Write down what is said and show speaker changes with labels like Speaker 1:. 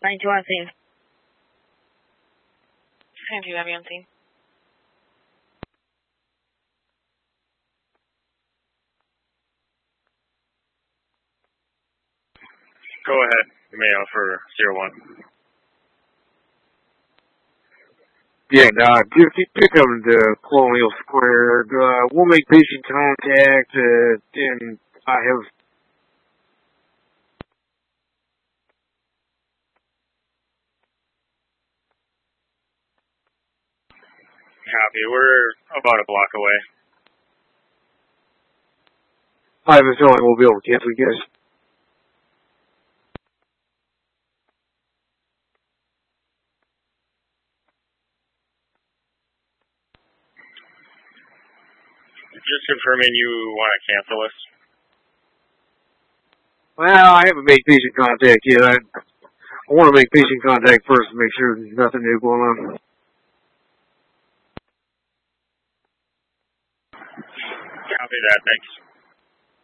Speaker 1: 92 on scene.
Speaker 2: 92 heavy on scene.
Speaker 3: Go ahead, Mayo for 01.
Speaker 4: Yeah, Doc, just pick up the Colonial Square. We'll make patient contact, and I have...
Speaker 3: Copy. We're about a block away.
Speaker 4: I have a feeling we'll be able to cancel you guys.
Speaker 3: Just confirming you want to cancel us.
Speaker 4: Well, I haven't made patient contact yet. I want to make patient contact first to make sure there's nothing new going on.
Speaker 3: Copy that. Thanks.